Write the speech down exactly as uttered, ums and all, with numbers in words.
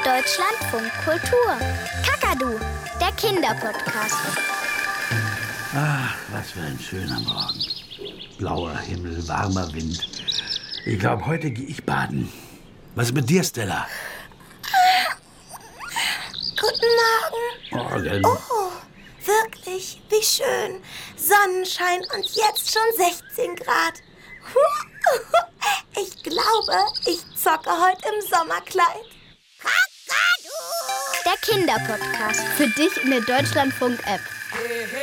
Deutschlandfunk Kultur. Kakadu, der Kinderpodcast. Ach, was für ein schöner Morgen. Blauer Himmel, warmer Wind. Ich glaube, heute gehe ich baden. Was ist mit dir, Stella? Guten Morgen. Morgen. Oh, wirklich, wie schön. Sonnenschein und jetzt schon sechzehn Grad. Ich glaube, ich zocke heute im Sommerkleid. Der Kinderpodcast. Für dich in der Deutschlandfunk-App.